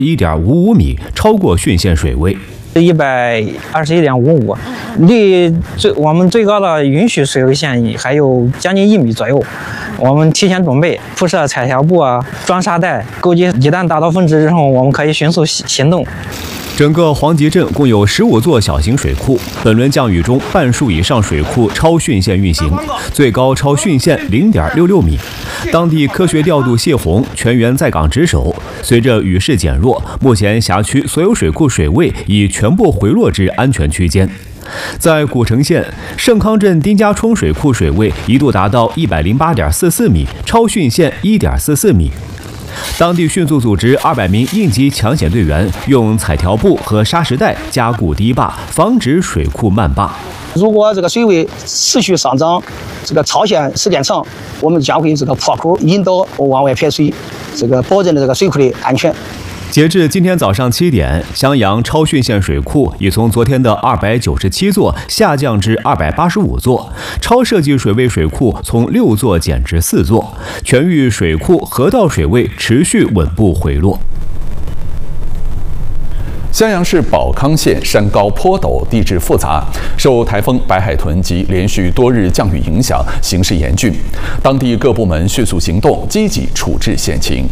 1.55米，超过汛线水位。 121.55，离我们最高的允许水位线还有将近1米左右。我们提前准备铺设彩条布装沙袋，钩机一旦达到峰值之后，我们可以迅速行动。 整个黄集镇共有15座小型水库，本轮降雨中半数以上水库超汛线运行，最高超汛线0.66米。当地科学调度泄洪，全员在岗值守。随着雨势减弱，目前辖区所有水库水位已全部回落至安全区间。在古城县盛康镇丁家冲水库水位一度达到108.44米，超汛线1.44米。当地迅速组织200名应急抢险队员，用彩条布和沙石带加固堤坝，防止水库漫坝。 如果这个水位持续上涨，这个超限时间长，我们将会破口引导往外排水，保证这个水库的安全。 截至今天早上7点，襄阳超汛线水库已从昨天的297座下降至285座，超设计水位水库从6座减至4座，全域水库河道水位持续稳步回落。 襄阳市保康县山高坡陡，地质复杂，受台风白海豚及连续多日降雨影响，形势严峻。当地各部门迅速行动，积极处置险情。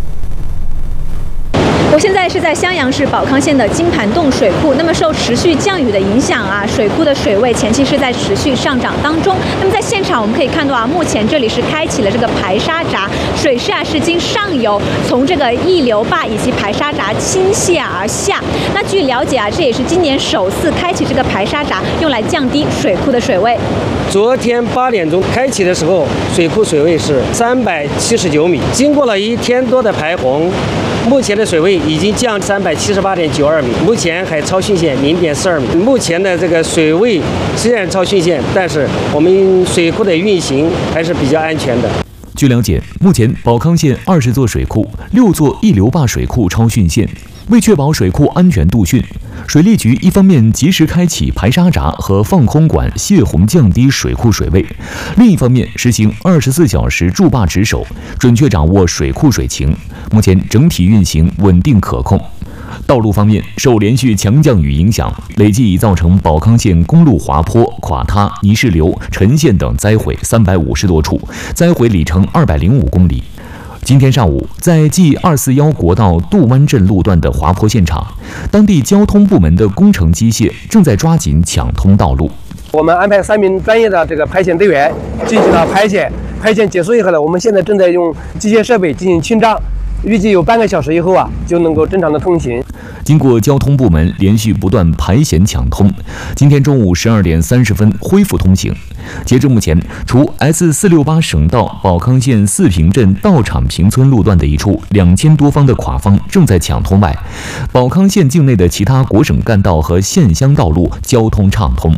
我现在是在襄阳市保康县的金盘洞水库。那么受持续降雨的影响水库的水位前期是在持续上涨当中。那么在现场我们可以看到目前这里是开启了这个排沙闸，水势是经上游从这个溢流坝以及排沙闸倾泻而下。那据了解这也是今年首次开启这个排沙闸，用来降低水库的水位。 昨天8点钟开启的时候，水库水位是379米，经过了1天多的排洪，目前的水位已经降378.92米，目前还超汛线0.42米。目前的这个水位虽然超汛线，但是我们水库的运行还是比较安全的。 据了解，目前保康县20座水库、6座溢流坝水库超汛线。为确保水库安全度汛，水利局一方面及时开启排沙闸和放空管泄洪降低水库水位，另一方面实行24小时筑坝值守，准确掌握水库水情。目前整体运行稳定可控。道路方面，受连续强降雨影响，累计已造成保康县公路滑坡、垮塌、泥石流、沉陷等灾毁350多处，灾毁里程205公里。今天上午，在G241国道杜湾镇路段的滑坡现场，当地交通部门的工程机械正在抓紧抢通道路。 我们安排3名专业的排险队员进行了排险，排险结束以后呢，我们现在正在用机械设备进行清障。预计有半个小时以后就能够正常的通行。 经过交通部门连续不断排险抢通，今天中午12点30分恢复通行。截至目前，除 S468省道保康县四平镇道场坪村路段的一处2000多方的垮方正在抢通外，保康县境内的其他国省干道和县乡道路交通畅通。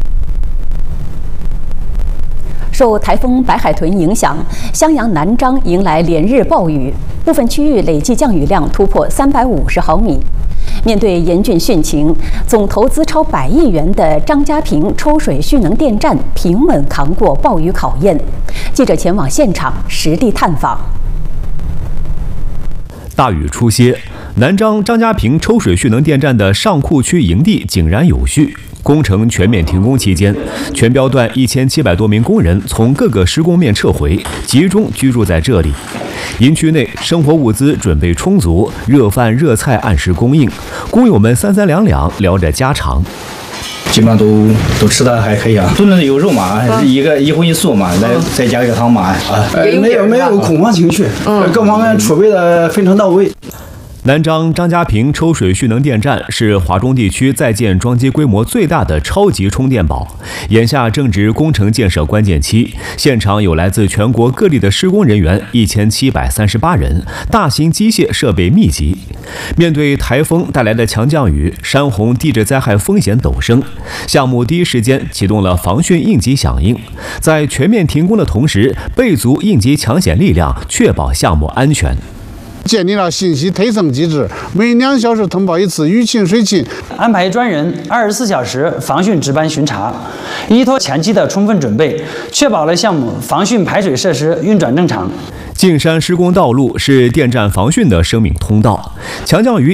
受台风白海豚影响，襄阳南章迎来连日暴雨，部分区域累计降雨量突破350毫米。面对严峻汛情，总投资超100亿元的张家坪抽水蓄能电站平稳扛过暴雨考验。记者前往现场实地探访。 大雨初歇，南章张家坪抽水蓄能电站的上库区营地井然有序。工程全面停工期间，全标段1700多名工人从各个施工面撤回，集中居住在这里。营区内生活物资准备充足，热饭热菜按时供应，工友们三三两两聊着家常。 基本上都吃的还可以炖的有肉嘛，一荤一素嘛，再加一个汤嘛，没有恐慌情绪，各方面储备的非常到位。 南章张家坪抽水蓄能电站是华中地区在建装机规模最大的超级充电宝，眼下正值工程建设关键期，现场有来自全国各地的施工人员1738人，大型机械设备密集。面对台风带来的强降雨，山洪地质灾害风险陡升，项目第一时间启动了防汛应急响应，在全面停工的同时，备足应急抢险力量，确保项目安全。 建立了信息推送机制，每2小时通报一次雨情水情， 安排专人24小时防汛值班巡查，依托前期的充分准备，确保了项目防汛排水设施运转正常。 进山施工道路是电站防汛的生命通道，强降雨